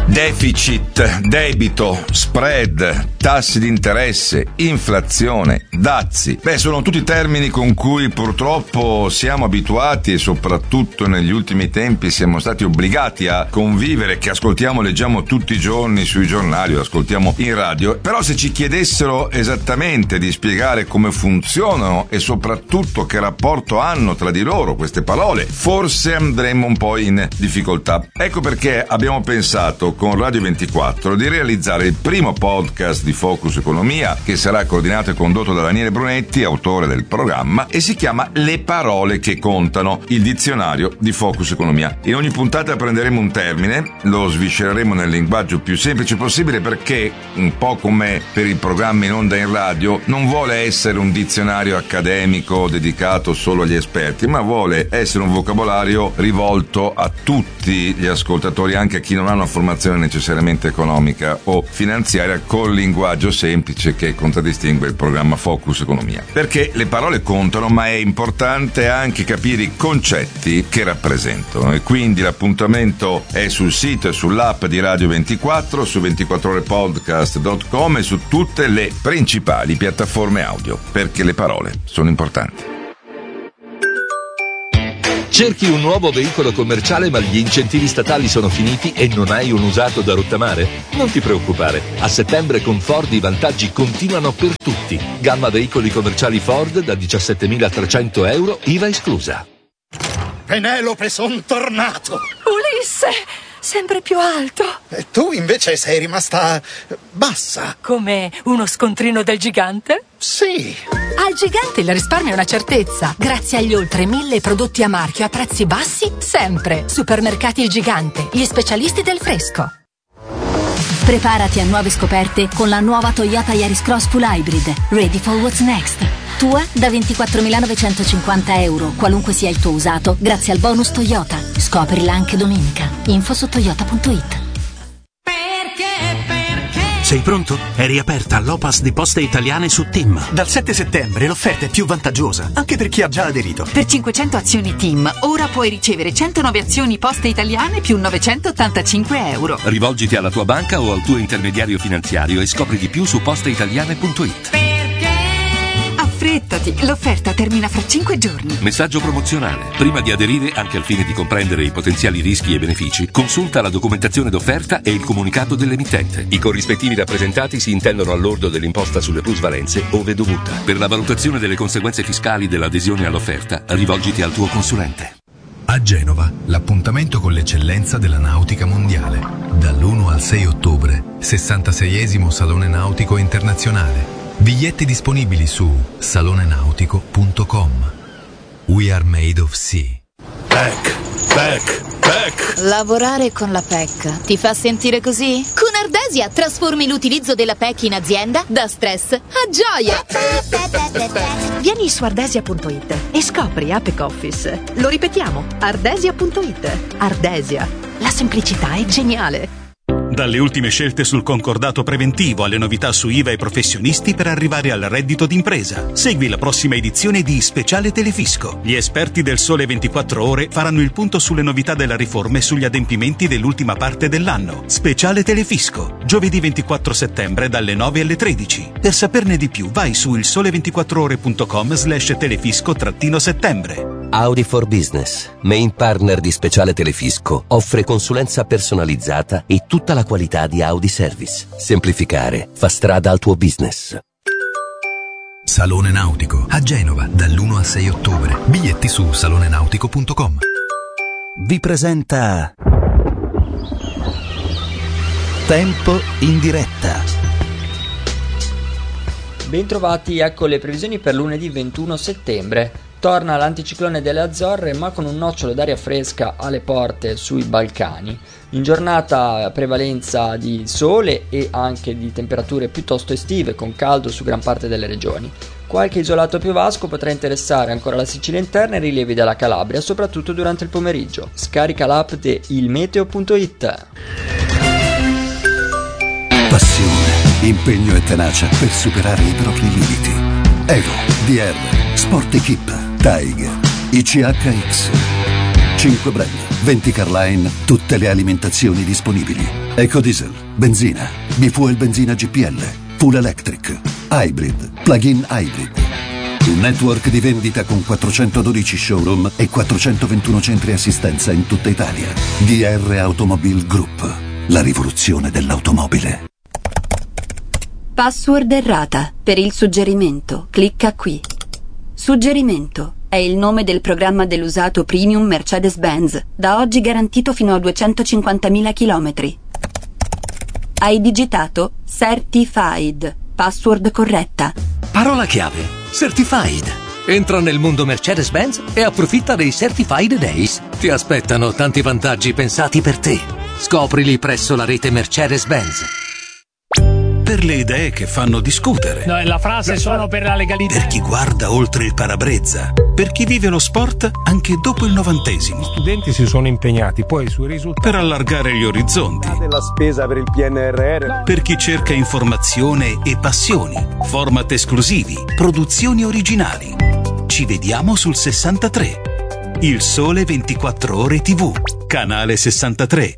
Deficit, debito, spread, tassi di interesse, inflazione, dazi. Sono tutti termini con cui purtroppo siamo abituati e soprattutto negli ultimi tempi siamo stati obbligati a convivere, che ascoltiamo, leggiamo tutti i giorni sui giornali o ascoltiamo in radio. Però se ci chiedessero esattamente di spiegare come funzionano e soprattutto che rapporto hanno tra di loro queste parole, forse andremmo un po' in difficoltà. Ecco perché abbiamo pensato con Radio 24 di realizzare il primo podcast di Focus Economia, che sarà coordinato e condotto da Daniele Brunetti, autore del programma, e si chiama Le parole che contano, il dizionario di Focus Economia. In ogni puntata prenderemo un termine, lo sviscereremo nel linguaggio più semplice possibile, perché, un po' come per il programma in onda in radio, non vuole essere un dizionario accademico dedicato solo agli esperti, ma vuole essere un vocabolario rivolto a tutti gli ascoltatori, anche a chi non ha una formazione necessariamente economica o finanziaria, col linguaggio semplice che contraddistingue il programma Focus Economia. Perché le parole contano, ma è importante anche capire i concetti che rappresentano, e quindi l'appuntamento è sul sito e sull'app di Radio 24, su 24orepodcast.com e su tutte le principali piattaforme audio, perché le parole sono importanti. Cerchi un nuovo veicolo commerciale ma gli incentivi statali sono finiti e non hai un usato da rottamare? Non ti preoccupare, a settembre con Ford i vantaggi continuano per tutti. Gamma veicoli commerciali Ford da 17.300 euro, IVA esclusa. Penelope, son tornato! Ulisse, sempre più alto. E tu invece sei rimasta bassa. Come uno scontrino del gigante? Sì. Al gigante il risparmio è una certezza. Grazie agli oltre 1000 prodotti a marchio a prezzi bassi, sempre. Supermercati Il Gigante, gli specialisti del fresco. Preparati a nuove scoperte con la nuova Toyota Yaris Cross Full Hybrid. Ready for what's next. Tua da 24.950 euro, qualunque sia il tuo usato, grazie al bonus Toyota. Scoprila anche domenica. Info su toyota.it. Sei pronto? È riaperta l'Opas di Poste Italiane su TIM. Dal 7 settembre l'offerta è più vantaggiosa, anche per chi ha già aderito. Per 500 azioni TIM, ora puoi ricevere 109 azioni Poste Italiane più 985 euro. Rivolgiti alla tua banca o al tuo intermediario finanziario e scopri di più su posteitaliane.it. Affrettati, l'offerta termina fra 5 giorni. Messaggio promozionale. Prima di aderire, anche al fine di comprendere i potenziali rischi e benefici, consulta la documentazione d'offerta e il comunicato dell'emittente. I corrispettivi rappresentati si intendono al lordo dell'imposta sulle plusvalenze ove dovuta. Per la valutazione delle conseguenze fiscali dell'adesione all'offerta, rivolgiti al tuo consulente. A Genova, l'appuntamento con l'eccellenza della nautica mondiale. Dall'1 al 6 ottobre, 66esimo Salone Nautico Internazionale. Biglietti disponibili su salonenautico.com. We are made of sea. PEC. Lavorare con la PEC ti fa sentire così? Con Ardesia trasformi l'utilizzo della PEC in azienda da stress a gioia. Vieni su ardesia.it e scopri APEC Office. Lo ripetiamo, ardesia.it. Ardesia, la semplicità è geniale. Dalle ultime scelte sul concordato preventivo alle novità su IVA e professionisti per arrivare al reddito d'impresa. Segui la prossima edizione di Speciale Telefisco. Gli esperti del Sole 24 Ore faranno il punto sulle novità della riforma e sugli adempimenti dell'ultima parte dell'anno. Speciale Telefisco, giovedì 24 settembre dalle 9 alle 13. Per saperne di più vai su ilsole24ore.com/telefisco-settembre. Audi for Business, main partner di Speciale Telefisco, offre consulenza personalizzata e tutta la qualità di Audi Service. Semplificare fa strada al tuo business. Salone Nautico a Genova dall'1 al 6 ottobre. Biglietti su salonenautico.com. Vi presenta Tempo in diretta. Bentrovati, ecco le previsioni per lunedì 21 settembre. Torna l'anticiclone delle Azzorre, ma con un nocciolo d'aria fresca alle porte sui Balcani. In giornata prevalenza di sole e anche di temperature piuttosto estive, con caldo su gran parte delle regioni. Qualche isolato piovasco potrà interessare ancora la Sicilia interna e rilievi della Calabria, soprattutto durante il pomeriggio. Scarica l'app di ilmeteo.it. Passione, impegno e tenacia per superare i propri limiti. Evo, DR, Sport Equip, Tiger, ICHX. 5 brand, 20 Carline, tutte le alimentazioni disponibili. Ecodiesel, benzina, bifuel benzina GPL, full electric, hybrid, plug-in hybrid. Un network di vendita con 412 showroom e 421 centri assistenza in tutta Italia. DR Automobile Group, la rivoluzione dell'automobile. Password errata. Per il suggerimento, clicca qui. Suggerimento è il nome del programma dell'usato premium Mercedes-Benz, da oggi garantito fino a 250.000 chilometri. Hai digitato Certified. Password corretta. Parola chiave: Certified. Entra nel mondo Mercedes-Benz e approfitta dei Certified Days. Ti aspettano tanti vantaggi pensati per te. Scoprili presso la rete Mercedes-Benz. Per le idee che fanno discutere. No, la frase sono per la legalità. Per chi guarda oltre il parabrezza. Per chi vive lo sport anche dopo il 90°. Gli studenti si sono impegnati poi sui risultati. Per allargare gli orizzonti. Della spesa per il PNRR. Per chi cerca informazione e passioni. Format esclusivi. Produzioni originali. Ci vediamo sul 63. Il Sole 24 Ore TV. Canale 63.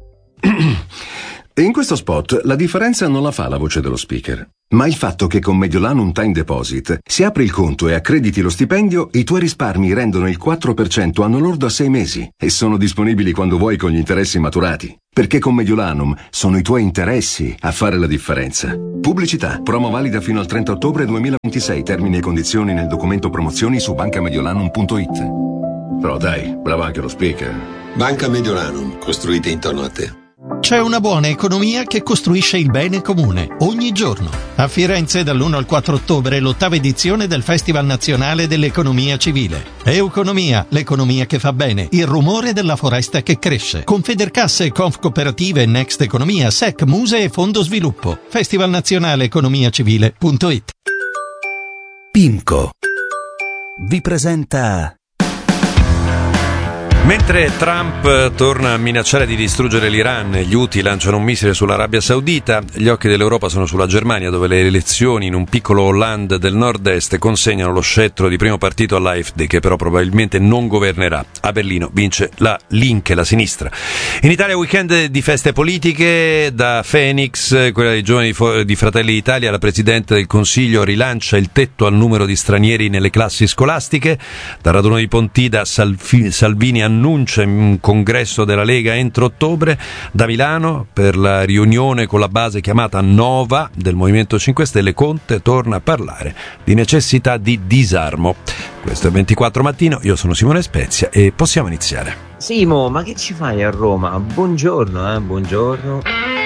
In questo spot la differenza non la fa la voce dello speaker, ma il fatto che con Mediolanum Time Deposit, se apri il conto e accrediti lo stipendio, i tuoi risparmi rendono il 4% anno lordo a 6 mesi e sono disponibili quando vuoi con gli interessi maturati. Perché con Mediolanum sono i tuoi interessi a fare la differenza. Pubblicità. Promo valida fino al 30 ottobre 2026. Termini e condizioni nel documento promozioni su bancamediolanum.it. Però dai, brava anche lo speaker. Banca Mediolanum, costruite intorno a te. C'è una buona economia che costruisce il bene comune, ogni giorno. A Firenze dall'1 al 4 ottobre l'8ª edizione del Festival Nazionale dell'Economia Civile. Euconomia, l'economia che fa bene, il rumore della foresta che cresce. Confedercasse, Confcooperative, Next Economia, SEC, Muse e Fondo Sviluppo. Festival Nazionale Economiacivile.it. PIMCO vi presenta... Mentre Trump torna a minacciare di distruggere l'Iran e gli Houthi lanciano un missile sull'Arabia Saudita, gli occhi dell'Europa sono sulla Germania, dove le elezioni in un piccolo Hollande del nord-est consegnano lo scettro di primo partito all'AfD, che però probabilmente non governerà. A Berlino vince la Linke, la sinistra. In Italia weekend di feste politiche, da Phoenix, quella dei giovani di Fratelli d'Italia, la Presidente del Consiglio rilancia il tetto al numero di stranieri nelle classi scolastiche. Dal raduno di Pontida, Salvini annuncia un congresso della Lega entro ottobre. Da Milano, per la riunione con la base chiamata Nova del Movimento 5 Stelle, Conte torna a parlare di necessità di disarmo. Questo è 24 Mattino, io sono Simone Spezia e possiamo iniziare. Simo, ma che ci fai a Roma? Buongiorno, buongiorno.